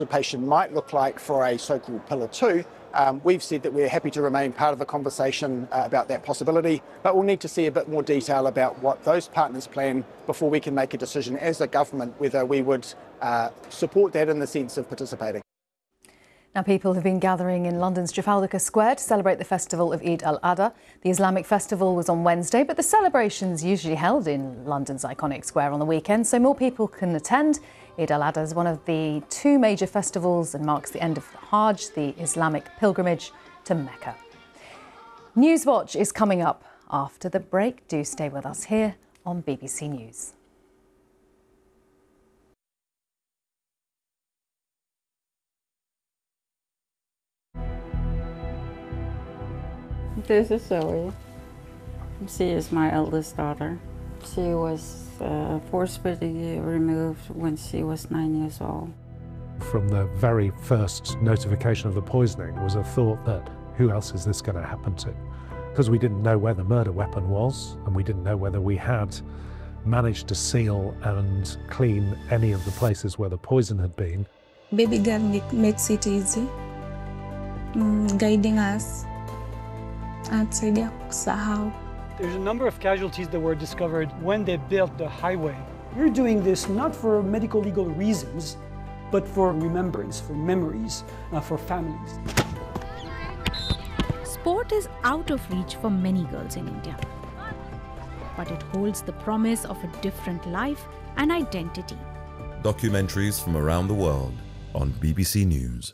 participation might look like for a so-called Pillar 2, we've said that we're happy to remain part of the conversation about that possibility, but we'll need to see a bit more detail about what those partners plan before we can make a decision as a government whether we would support that in the sense of participating. Now, people have been gathering in London's Trafalgar Square to celebrate the festival of Eid al-Adha. The Islamic festival was on Wednesday, but the celebration's usually held in London's iconic square on the weekend, so more people can attend. Eid al-Adha is one of the two major festivals and marks the end of the Hajj, the Islamic pilgrimage to Mecca. Newswatch is coming up after the break. Do stay with us here on BBC News. This is Zoe. She is my eldest daughter. She was forcibly removed when she was 9 years old. From the very first notification of the poisoning was a thought that who else is this going to happen to? Because we didn't know where the murder weapon was, and we didn't know whether we had managed to seal and clean any of the places where the poison had been. Baby girl makes it easy, guiding us. There's a number of casualties that were discovered when they built the highway. We're doing this not for medical legal reasons, but for remembrance, for memories, for families. Sport is out of reach for many girls in India, but it holds the promise of a different life and identity. Documentaries from around the world on BBC News.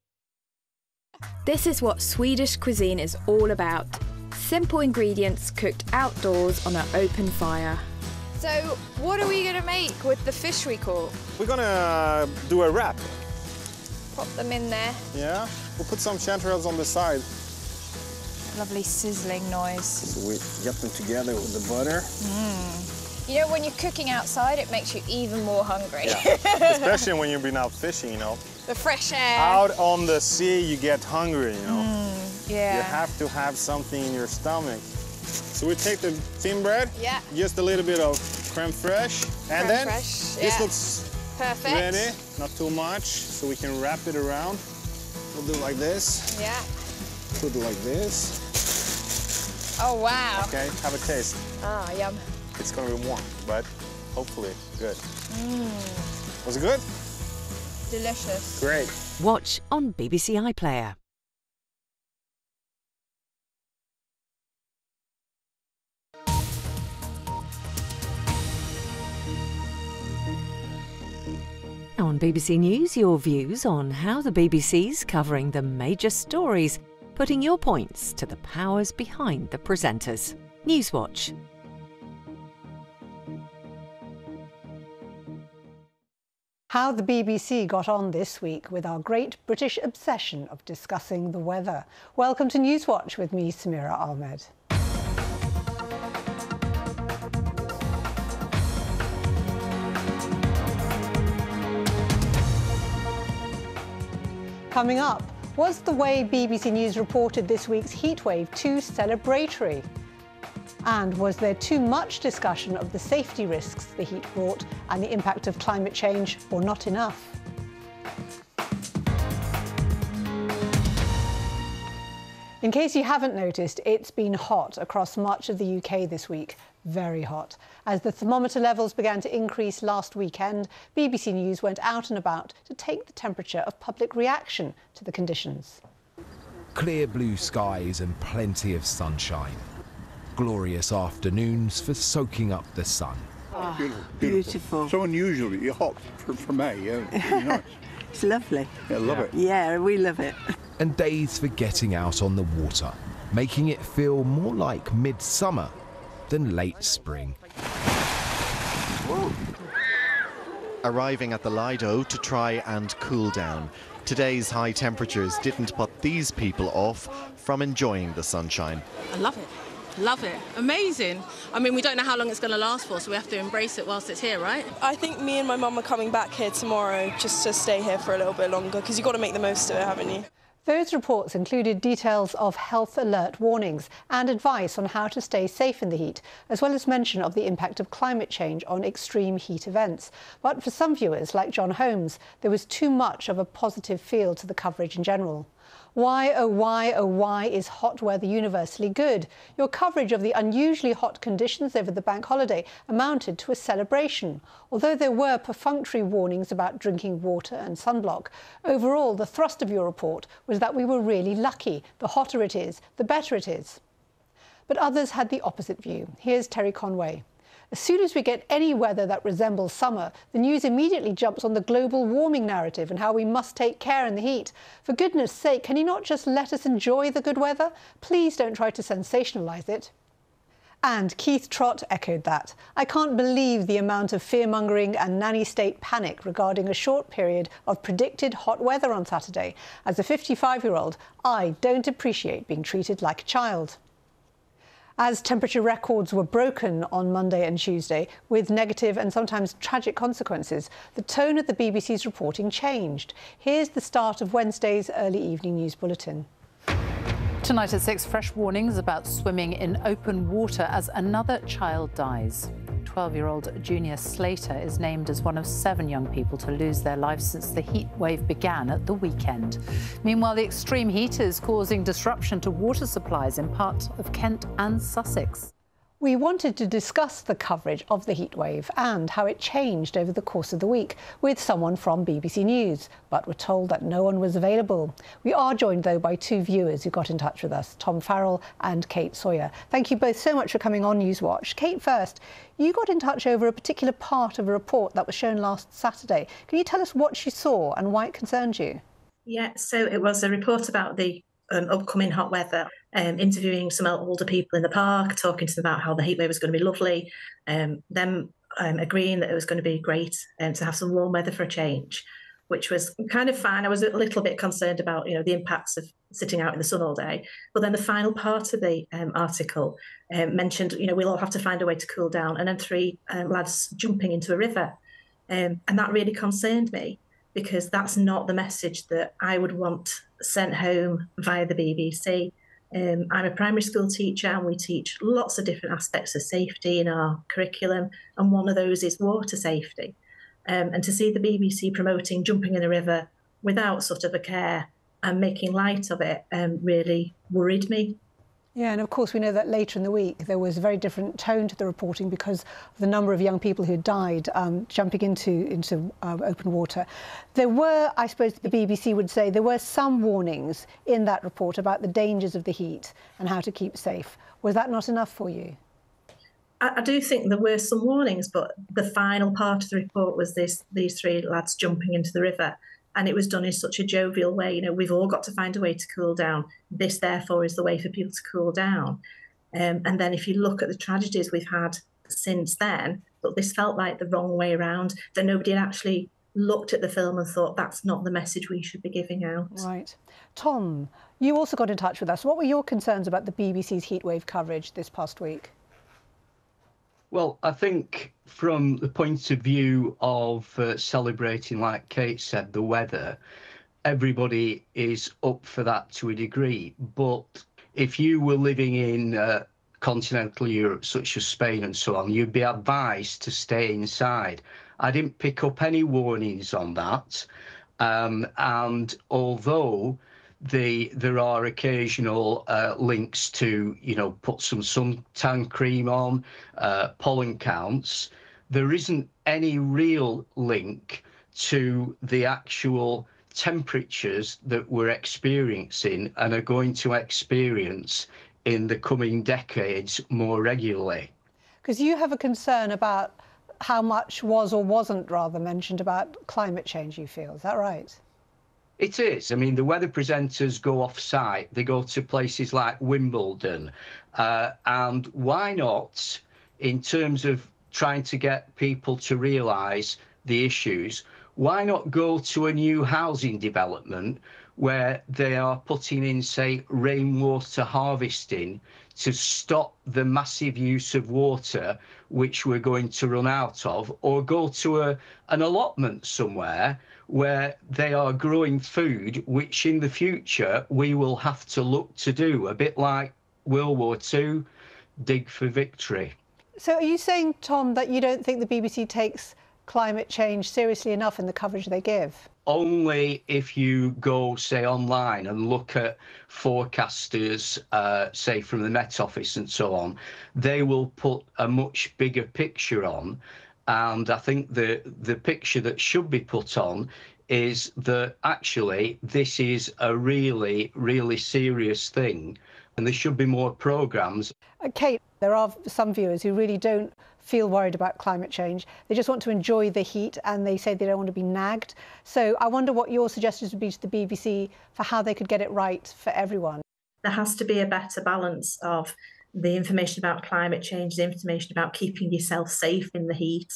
This is what Swedish cuisine is all about. Simple ingredients cooked outdoors on an open fire. So, what are we going to make with the fish we caught? We're going to do a wrap. Pop them in there. Yeah, we'll put some chanterelles on the side. Lovely sizzling noise. So we get them together with the butter. You know, when you're cooking outside, it makes you even more hungry. Yeah. Especially when you've been out fishing, you know. The fresh air. Out on the sea, you get hungry, you know. Yeah. You have to have something in your stomach. So we take the thin bread. Yeah. Just a little bit of creme fraiche. And then this looks perfect. Ready. Not too much, so we can wrap it around. We'll do it like this. Yeah. Put it like this. Oh, wow. Okay, have a taste. Ah, yum. It's going to be warm, but hopefully good. Was it good? Delicious. Great. Watch on BBC iPlayer. On BBC News, your views on how the BBC's covering the major stories, putting your points to the powers behind the presenters. Newswatch. How the BBC got on this week with our great British obsession of discussing the weather. Welcome to Newswatch with me, Samira Ahmed. Coming up, was the way BBC News reported this week's heatwave too celebratory? And was there too much discussion of the safety risks the heat brought and the impact of climate change, or not enough? In case you haven't noticed, it's been hot across much of the UK this week. Very hot. As the thermometer levels began to increase last weekend, BBC News went out and about to take the temperature of public reaction to the conditions. Clear blue skies and plenty of sunshine. Glorious afternoons for soaking up the sun. Oh, beautiful. So unusually hot for May. Yeah, really nice. It's lovely. Yeah, love it. Yeah, we love it. And days for getting out on the water, making it feel more like midsummer than late spring. Whoa. Arriving at the Lido to try and cool down. Today's high temperatures didn't put these people off from enjoying the sunshine. I love it. Love it. Amazing. I mean, we don't know how long it's going to last for, so we have to embrace it whilst it's here, right? I think me and my mum are coming back here tomorrow just to stay here for a little bit longer, because you've got to make the most of it, haven't you? Those reports included details of health alert warnings and advice on how to stay safe in the heat, as well as mention of the impact of climate change on extreme heat events. But for some viewers, like John Holmes, there was too much of a positive feel to the coverage in general. Why, oh why is hot weather universally good? Your coverage of the unusually hot conditions over the bank holiday amounted to a celebration. Although there were perfunctory warnings about drinking water and sunblock, overall the thrust of your report was that we were really lucky. The hotter it is, the better it is. But others had the opposite view. Here's Terry Conway. As soon as we get any weather that resembles summer, the news immediately jumps on the global warming narrative and how we must take care in the heat. For goodness sake, can you not just let us enjoy the good weather? Please don't try to sensationalise it. And Keith Trott echoed that. I can't believe the amount of fear-mongering and nanny state panic regarding a short period of predicted hot weather on Saturday. As a 55-year-old, I don't appreciate being treated like a child. As temperature records were broken on Monday and Tuesday, with negative and sometimes tragic consequences, the tone of the BBC's reporting changed. Here's the start of Wednesday's early evening news bulletin. Tonight at 6, fresh warnings about swimming in open water as another child dies. 12-year-old Junior Slater is named as one of 7 young people to lose their lives since the heat wave began at the weekend. Meanwhile, the extreme heat is causing disruption to water supplies in parts of Kent and Sussex. We wanted to discuss the coverage of the heatwave and how it changed over the course of the week with someone from BBC News, but were told that no one was available. We are joined, though, by 2 viewers who got in touch with us, Tom Farrell and Kate Sawyer. Thank you both so much for coming on Newswatch. Kate, first, you got in touch over a particular part of a report that was shown last Saturday. Can you tell us what you saw and why it concerned you? Yeah, so it was a report about the upcoming hot weather, interviewing some older people in the park, talking to them about how the heatwave was going to be lovely, them agreeing that it was going to be great to have some warm weather for a change, which was kind of fine. I was a little bit concerned about, the impacts of sitting out in the sun all day. But then the final part of the article mentioned, we'll all have to find a way to cool down, and then 3 lads jumping into a river. And that really concerned me, because that's not the message that I would want sent home via the BBC. I'm a primary school teacher, and we teach lots of different aspects of safety in our curriculum, and one of those is water safety. And to see the BBC promoting jumping in a river without sort of a care and making light of it really worried me. Yeah, and of course we know that later in the week there was a very different tone to the reporting because of the number of young people who died jumping into open water. There were, I suppose the BBC would say, there were some warnings in that report about the dangers of the heat and how to keep safe. Was that not enough for you? I do think there were some warnings, but the final part of the report was these 3 lads jumping into the river. And it was done in such a jovial way. We've all got to find a way to cool down. This, therefore, is the way for people to cool down. And then if you look at the tragedies we've had since then, but this felt like the wrong way around, that nobody had actually looked at the film and thought that's not the message we should be giving out. Right. Tom, you also got in touch with us. What were your concerns about the BBC's heatwave coverage this past week? Well, I think from the point of view of celebrating, like Kate said, the weather, everybody is up for that to a degree. But if you were living in continental Europe, such as Spain and so on, you'd be advised to stay inside. I didn't pick up any warnings on that. And although there are occasional links to, put some suntan cream on, pollen counts, there isn't any real link to the actual temperatures that we're experiencing and are going to experience in the coming decades more regularly. Because you have a concern about how much was or wasn't rather mentioned about climate change, you feel, is that right? It is. I mean, the weather presenters go off-site. They go to places like Wimbledon. And why not, in terms of trying to get people to realise the issues, Why not go to a new housing development where they are putting in, say, rainwater harvesting to stop the massive use of water which we're going to run out of, or go to an allotment somewhere where they are growing food which in the future we will have to look to do, a bit like World War II, dig for victory. So are you saying, Tom, that you don't think the BBC takes climate change seriously enough in the coverage they give? Only if you go, say, online and look at forecasters, say, from the Met Office and so on, they will put a much bigger picture on. And I think the picture that should be put on is that actually this is a really, really serious thing. And there should be more programmes. Kate, there are some viewers who really don't feel worried about climate change. They just want to enjoy the heat and they say they don't want to be nagged. So I wonder what your suggestions would be to the BBC for how they could get it right for everyone. There has to be a better balance of the information about climate change, the information about keeping yourself safe in the heat,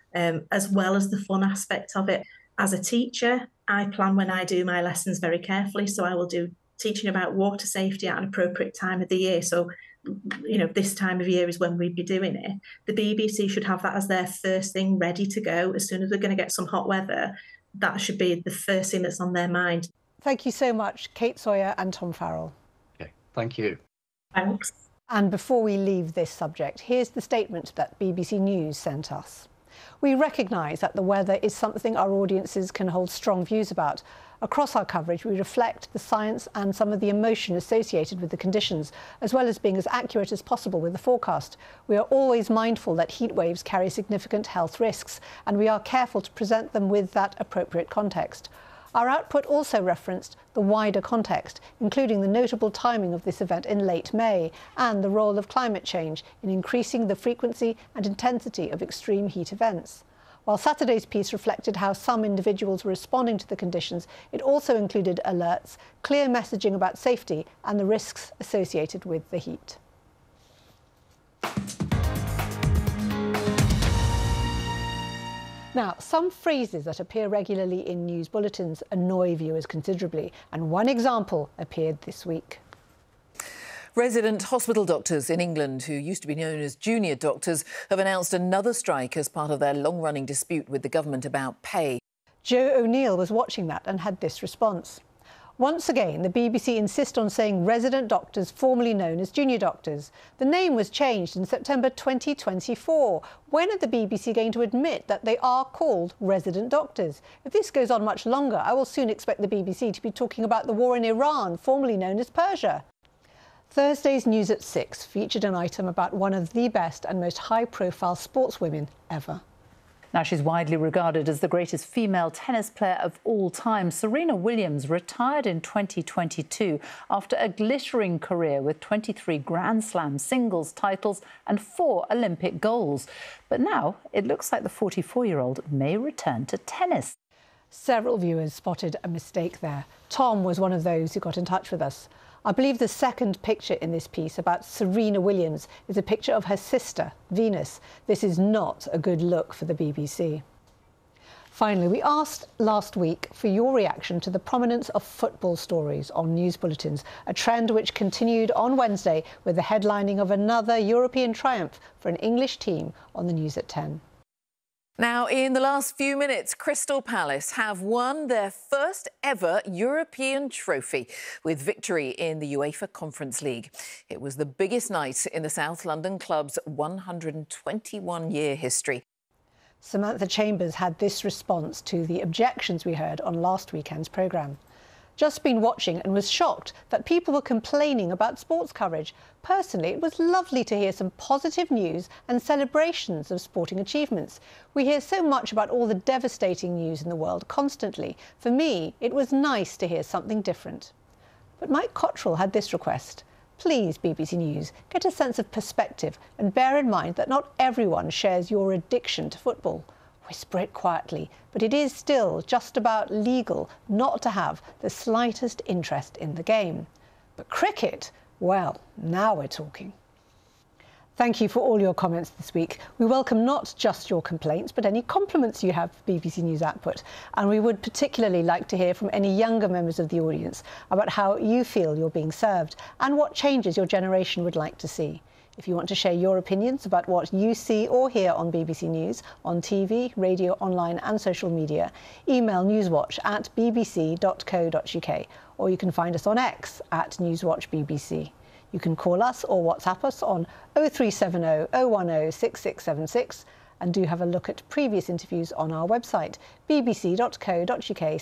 as well as the fun aspect of it. As a teacher, I plan when I do my lessons very carefully, so I will do teaching about water safety at an appropriate time of the year. So, you know, this time of year is when we'd be doing it. The BBC should have that as their first thing ready to go. As soon as we're going to get some hot weather, that should be the first thing that's on their mind. Thank you so much, Kate Sawyer and Tom Farrell. Okay, thank you. Thanks. And before we leave this subject, here's the statement that BBC News sent us. We recognise that the weather is something our audiences can hold strong views about. Across our coverage, we reflect the science and some of the emotion associated with the conditions, as well as being as accurate as possible with the forecast. We are always mindful that heat waves carry significant health risks, and we are careful to present them with that appropriate context. Our output also referenced the wider context, including the notable timing of this event in late May and the role of climate change in increasing the frequency and intensity of extreme heat events. While Saturday's piece reflected how some individuals were responding to the conditions, it also included alerts, clear messaging about safety and the risks associated with the heat. Now, some phrases that appear regularly in news bulletins annoy viewers considerably, and one example appeared this week. Resident hospital doctors in England, who used to be known as junior doctors, have announced another strike as part of their long-running dispute with the government about pay. Joe O'Neill was watching that and had this response. Once again, the BBC insist on saying resident doctors, formerly known as junior doctors. The name was changed in September 2024. When are the BBC going to admit that they are called resident doctors? If this goes on much longer, I will soon expect the BBC to be talking about the war in Iran, formerly known as Persia. Thursday's News at 6 featured an item about one of the best and most high-profile sportswomen ever. Now, she's widely regarded as the greatest female tennis player of all time. Serena Williams retired in 2022 after a glittering career with 23 Grand Slam singles titles and 4 Olympic golds. But now it looks like the 44-year-old may return to tennis. Several viewers spotted a mistake there. Tom was one of those who got in touch with us. I believe the second picture in this piece about Serena Williams is a picture of her sister, Venus. This is not a good look for the BBC. Finally, we asked last week for your reaction to the prominence of football stories on news bulletins, a trend which continued on Wednesday with the headlining of another European triumph for an English team on the News at 10. Now, in the last few minutes, Crystal Palace have won their first ever European trophy with victory in the UEFA Conference League. It was the biggest night in the South London club's 121-year history. Samantha Chambers had this response to the objections we heard on last weekend's programme. Just been watching and was shocked that people were complaining about sports coverage. Personally, it was lovely to hear some positive news and celebrations of sporting achievements. We hear so much about all the devastating news in the world constantly. For me, it was nice to hear something different. But Mike Cottrell had this request. Please, BBC News, get a sense of perspective and bear in mind that not everyone shares your addiction to football. Whisper it quietly, but it is still just about legal not to have the slightest interest in the game. But cricket, well, now we're talking. Thank you for all your comments this week. We welcome not just your complaints, but any compliments you have for BBC News Output. And we would particularly like to hear from any younger members of the audience about how you feel you're being served and what changes your generation would like to see. If you want to share your opinions about what you see or hear on BBC News, on TV, radio, online and social media, email newswatch@bbc.co.uk, or you can find us on X @NewsWatchBBC. You can call us or WhatsApp us on 0370 010 6676, and do have a look at previous interviews on our website bbc.co.uk